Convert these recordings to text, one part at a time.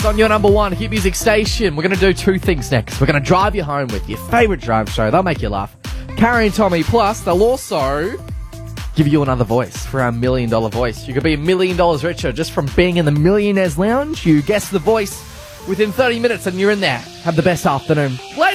It's on your number one hit music station. We're going to do two things next. We're going to drive you home with your favourite drive show. They'll make you laugh. Carrie and Tommy. Plus, they'll also give you another voice for our $1 million voice. You could be $1 million richer just from being in the Millionaires Lounge. You guess the voice within 30 minutes and you're in there. Have the best afternoon. Later!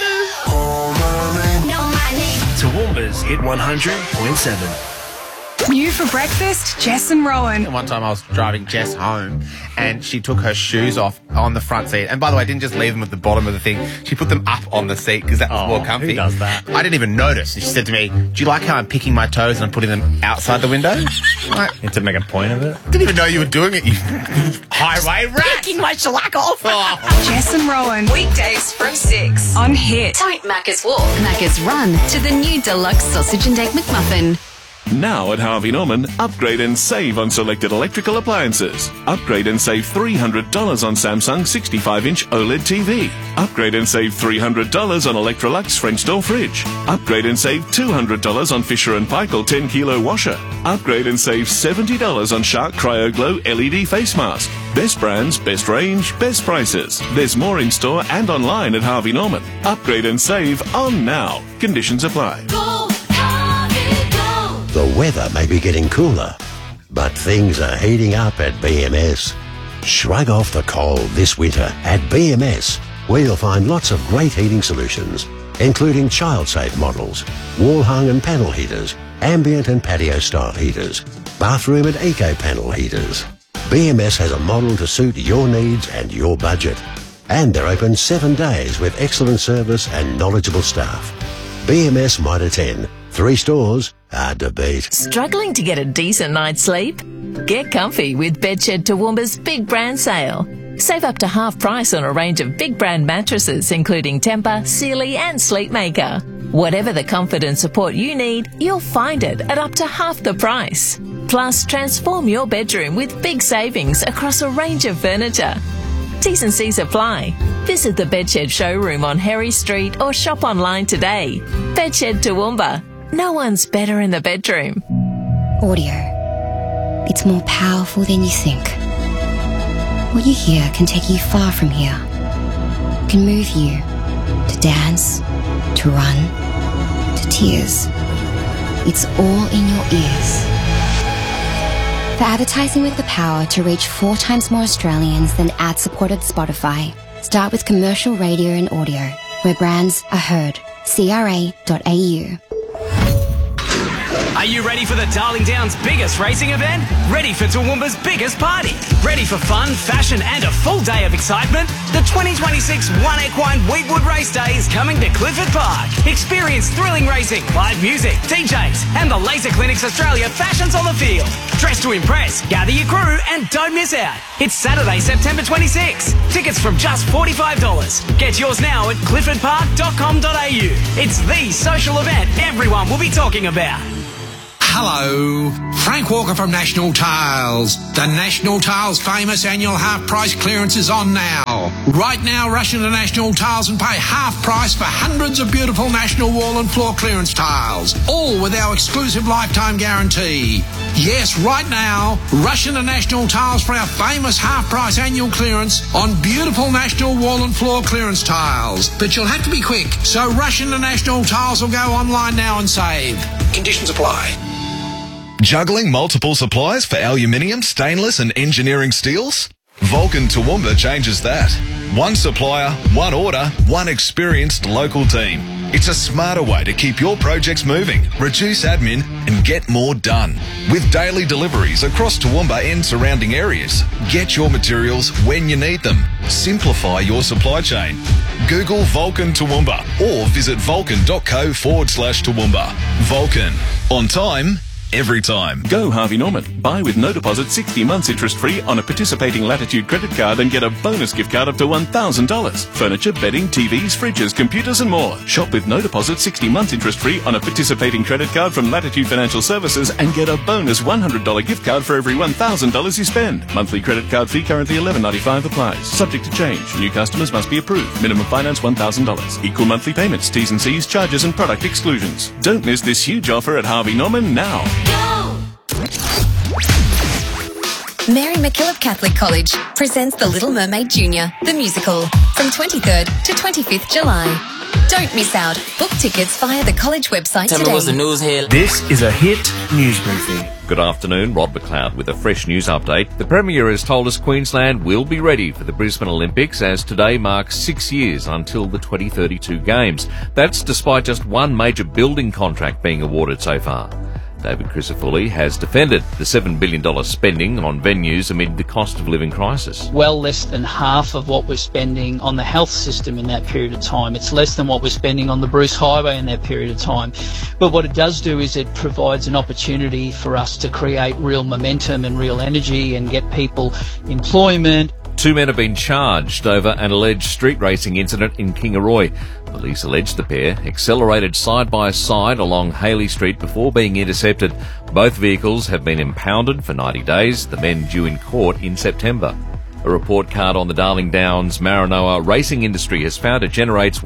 Toowoomba's Hit 100.7. New for breakfast, Jess and Rowan. And one time I was driving Jess home and she took her shoes off on the front seat. And by the way, I didn't just leave them at the bottom of the thing. She put them up on the seat because that was more comfy. Who does that? I didn't even notice. And she said to me, do you like how I'm picking my toes and I'm putting them outside the window? You to make a point of it? Didn't even know you were doing it, you highway rat. Picking my shellac off. Oh. Jess and Rowan, weekdays from 6 on Hit. Don't Macca's walk, Macca's run to the new deluxe sausage and egg McMuffin. Now at Harvey Norman, upgrade and save on selected electrical appliances. Upgrade and save $300 on Samsung 65-inch OLED TV. Upgrade and save $300 on Electrolux French door fridge. Upgrade and save $200 on Fisher & Paykel 10-kilo washer. Upgrade and save $70 on Shark CryoGlow LED face mask. Best brands, best range, best prices. There's more in store and online at Harvey Norman. Upgrade and save on now. Conditions apply. The weather may be getting cooler, but things are heating up at BMS. Shrug off the cold this winter at BMS, where you'll find lots of great heating solutions, including child-safe models, wall-hung and panel heaters, ambient and patio-style heaters, bathroom and eco-panel heaters. BMS has a model to suit your needs and your budget. And they're open 7 days with excellent service and knowledgeable staff. BMS Mitre 10. 3 stores, hard to beat. Struggling to get a decent night's sleep? Get comfy with Bedshed Toowoomba's big brand sale. Save up to half price on a range of big brand mattresses including Tempur, Sealy and Sleepmaker. Whatever the comfort and support you need, you'll find it at up to half the price. Plus, transform your bedroom with big savings across a range of furniture. T's and C's apply. Visit the Bedshed showroom on Harry Street or shop online today. Bedshed Toowoomba. No one's better in the bedroom. Audio. It's more powerful than you think. What you hear can take you far from here. Can move you to dance, to run, to tears. It's all in your ears. For advertising with the power to reach 4 times more Australians than ad-supported Spotify, start with commercial radio and audio, where brands are heard. CRA.au. Are you ready for the Darling Downs' biggest racing event? Ready for Toowoomba's biggest party? Ready for fun, fashion and a full day of excitement? The 2026 One Equine Wheatwood Race Day is coming to Clifford Park. Experience thrilling racing, live music, DJs and the Laser Clinics Australia fashions on the field. Dress to impress, gather your crew and don't miss out. It's Saturday, September 26. Tickets from just $45. Get yours now at cliffordpark.com.au. It's the social event everyone will be talking about. Hello, Frank Walker from National Tiles. The National Tiles famous annual half price clearance is on now. Right now, rush into National Tiles and pay half price for hundreds of beautiful National wall and floor clearance tiles, all with our exclusive lifetime guarantee. Yes, right now, rush into National Tiles for our famous half price annual clearance on beautiful National wall and floor clearance tiles. But you'll have to be quick, so rush into National Tiles or go online now and save. Conditions apply. Juggling multiple suppliers for aluminium, stainless and engineering steels? Vulcan Toowoomba changes that. One supplier, one order, one experienced local team. It's a smarter way to keep your projects moving, reduce admin and get more done. With daily deliveries across Toowoomba and surrounding areas, get your materials when you need them. Simplify your supply chain. Google Vulcan Toowoomba or visit vulcan.co/Toowoomba. Vulcan. On time, every time. Go Harvey Norman. Buy with no deposit 60 months interest free on a participating Latitude credit card and get a bonus gift card up to $1,000. Furniture, bedding, TVs, fridges, computers and more. Shop with no deposit 60 months interest free on a participating credit card from Latitude Financial Services and get a bonus $100 gift card for every $1,000 you spend. Monthly credit card fee currently $11.95 applies. Subject to change. New customers must be approved. Minimum finance $1,000. Equal monthly payments, T's and C's, charges and product exclusions. Don't miss this huge offer at Harvey Norman now. Mary MacKillop Catholic College presents The Little Mermaid Junior, the musical, from 23rd to 25th July. Don't miss out. Book tickets via the college website Tell today. me what's the news here. This is a Hit News Briefing. Good afternoon, Rod McLeod with a fresh news update. The Premier has told us Queensland will be ready for the Brisbane Olympics as today marks 6 years until the 2032 Games. That's despite just one major building contract being awarded so far. David Crisafulli has defended the $7 billion spending on venues amid the cost of living crisis. Well less than half of what we're spending on the health system in that period of time. It's less than what we're spending on the Bruce Highway in that period of time. But what it does do is it provides an opportunity for us to create real momentum and real energy and get people employment. 2 men have been charged over an alleged street racing incident in Kingaroy. Police allege the pair accelerated side by side along Haley Street before being intercepted. Both vehicles have been impounded for 90 days, the men due in court in September. A report card on the Darling Downs Maranoa racing industry has found it generates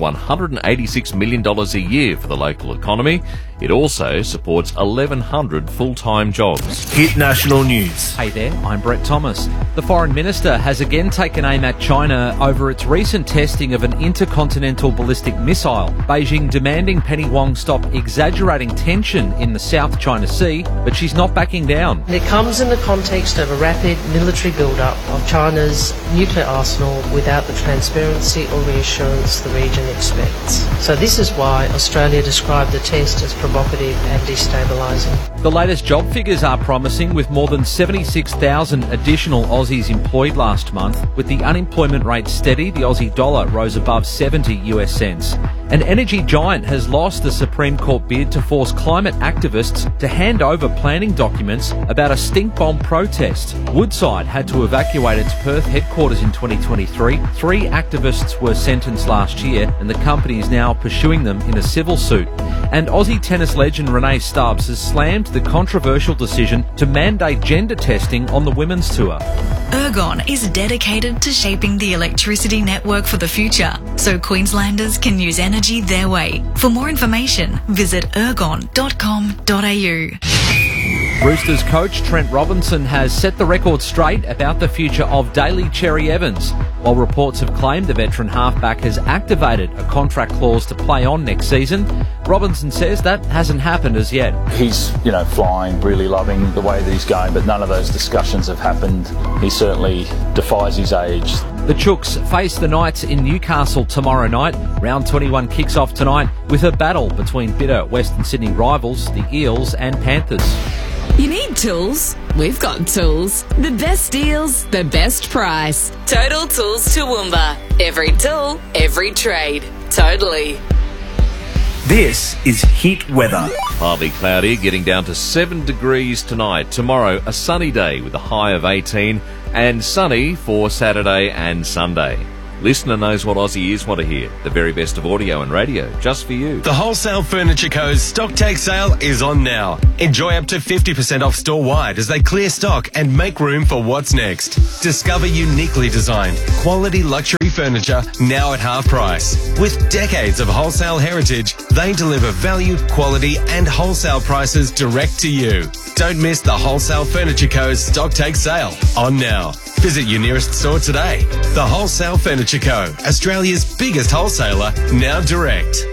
$186 million a year for the local economy. It also supports 1,100 full-time jobs. Hit National News. Hey there, I'm Brett Thomas. The Foreign Minister has again taken aim at China over its recent testing of an intercontinental ballistic missile. Beijing demanding Penny Wong stop exaggerating tension in the South China Sea, but she's not backing down. It comes in the context of a rapid military build-up of China's nuclear arsenal without the transparency or reassurance the region expects. So this is why Australia described the test as provocative and destabilising. The latest job figures are promising, with more than 76,000 additional Aussies employed last month. With the unemployment rate steady, the Aussie dollar rose above 70 US cents. An energy giant has lost the Supreme Court bid to force climate activists to hand over planning documents about a stink bomb protest. Woodside had to evacuate its Perth headquarters in 2023. 3 activists were sentenced last year, and the company is now pursuing them in a civil suit. And Aussie tennis legend Renee Stubbs has slammed the controversial decision to mandate gender testing on the women's tour. Ergon is dedicated to shaping the electricity network for the future, so Queenslanders can use energy their way. For more information, visit ergon.com.au. Roosters coach Trent Robinson has set the record straight about the future of Daly Cherry Evans. While reports have claimed the veteran halfback has activated a contract clause to play on next season, Robinson says that hasn't happened as yet. He's, flying, really loving the way that he's going, but none of those discussions have happened. He certainly defies his age. The Chooks face the Knights in Newcastle tomorrow night. Round 21 kicks off tonight with a battle between bitter Western Sydney rivals, the Eels and Panthers. You need tools? We've got tools. The best deals, the best price. Total Tools Toowoomba. Every tool, every trade. Totally. This is Hit Weather. Partly cloudy, getting down to 7 degrees tonight. Tomorrow, a sunny day with a high of 18, and sunny for Saturday and Sunday. Listener knows what Aussies want to hear. The very best of audio and radio, just for you. The Wholesale Furniture Co.'s stock take sale is on now. Enjoy up to 50% off store-wide as they clear stock and make room for what's next. Discover uniquely designed, quality luxury furniture now at half price. With decades of wholesale heritage, they deliver value, quality and wholesale prices direct to you. Don't miss the Wholesale Furniture Co.'s stock take sale on now. Visit your nearest store today. The Wholesale Furniture Co., Australia's biggest wholesaler, now direct.